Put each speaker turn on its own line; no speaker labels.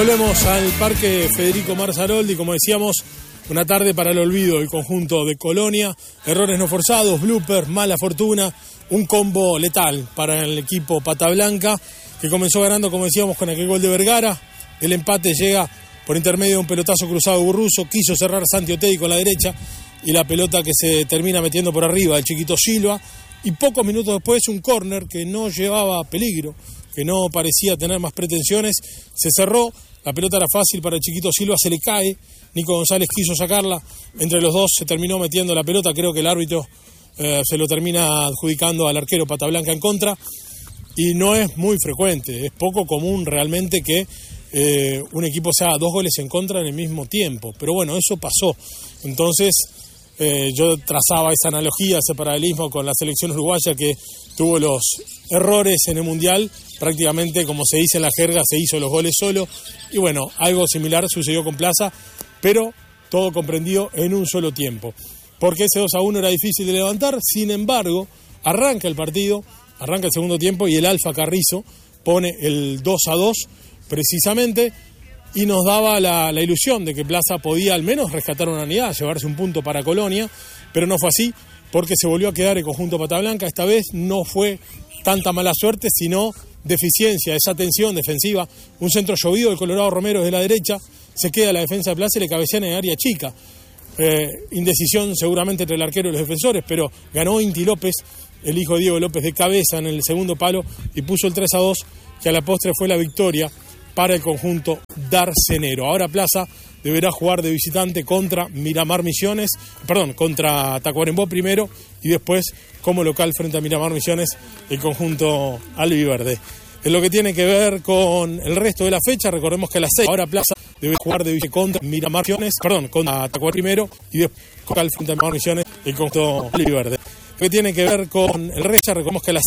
Volvemos al Parque Federico Marzaroldi, como decíamos, una tarde para el olvido del conjunto de Colonia, errores no forzados, bloopers, mala fortuna, un combo letal para el equipo Pata Blanca, que comenzó ganando, como decíamos, con aquel gol de Vergara. El empate llega por intermedio de un pelotazo cruzado de Burruso, quiso cerrar Santi Otegi con la derecha y la pelota que se termina metiendo por arriba el chiquito Silva, y pocos minutos después un córner que no llevaba peligro, que no parecía tener más pretensiones, se cerró. La pelota era fácil para el chiquito Silva, se le cae, Nico González quiso sacarla, entre los dos se terminó metiendo la pelota, creo que el árbitro se lo termina adjudicando al arquero Pata Blanca en contra, y no es muy frecuente, es poco común realmente que un equipo se haga 2 goles en contra en el mismo tiempo, pero bueno, eso pasó. Entonces yo trazaba esa analogía, ese paralelismo con la selección uruguaya que tuvo los errores en el Mundial, prácticamente como se dice en la jerga, se hizo los goles solo, y bueno, algo similar sucedió con Plaza, pero todo comprendido en un solo tiempo, porque ese 2-1 era difícil de levantar. Sin embargo, arranca el partido, arranca el segundo tiempo y el Alfa Carrizo pone el 2-2 precisamente, y nos daba la ilusión de que Plaza podía al menos rescatar una unidad, llevarse un punto para Colonia, pero no fue así, porque se volvió a quedar el conjunto Pata Blanca. Esta vez no fue tanta mala suerte, sino deficiencia, esa tensión defensiva. Un centro llovido del Colorado Romero desde la derecha, se queda la defensa de Plaza y le cabecean en área chica. Indecisión seguramente entre el arquero y los defensores, pero ganó Inti López, el hijo de Diego López, de cabeza en el segundo palo y puso el 3-2, que a la postre fue la victoria para el conjunto darcenero. Ahora Plaza deberá jugar de visitante contra contra Tacuarembó primero, y después como local frente a Miramar Misiones el conjunto albiverde. En lo que tiene que ver con el resto de la fecha, recordemos que a las 6 ahora Plaza debe jugar de visitante contra Miramar Misiones, contra Tacuarembó primero, y después local frente a Miramar Misiones el conjunto albiverde. Lo que tiene que ver con el resto, recordemos que a las